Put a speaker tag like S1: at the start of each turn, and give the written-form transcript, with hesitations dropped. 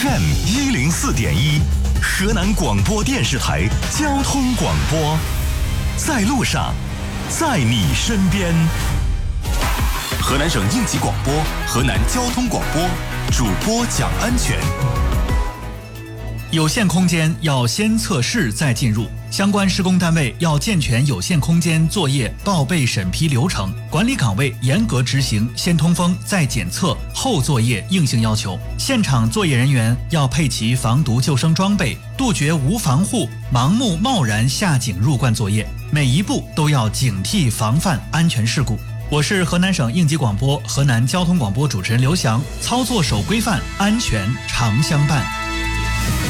S1: FM 104.1，河南广播电视台交通广播，在路上，在你身边。河南省应急广播，河南交通广播，主播讲安全。
S2: 有限空间要先测试再进入，相关施工单位要健全有限空间作业报备审批流程，管理岗位严格执行先通风再检测后作业硬性要求。现场作业人员要配齐防毒救生装备，杜绝无防护、盲目贸然下井入灌作业，每一步都要警惕防范安全事故。我是河南省应急广播、河南交通广播主持人刘翔，操作守规范，安全常相伴。